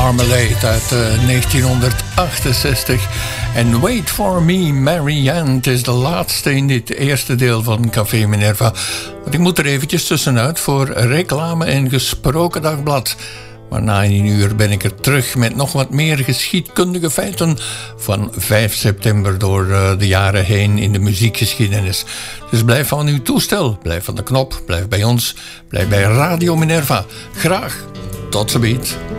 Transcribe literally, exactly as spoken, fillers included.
Marmalade uit uh, negentienhonderdachtenzestig. En Wait For Me, Marianne. Het is de laatste in dit eerste deel van Café Minerva. Want ik moet er eventjes tussenuit voor reclame en gesproken dagblad. Maar na een uur ben ik er terug met nog wat meer geschiedkundige feiten van vijf september door de jaren heen in de muziekgeschiedenis. Dus blijf van uw toestel, blijf van de knop, blijf bij ons, blijf bij Radio Minerva. Graag, tot ziens.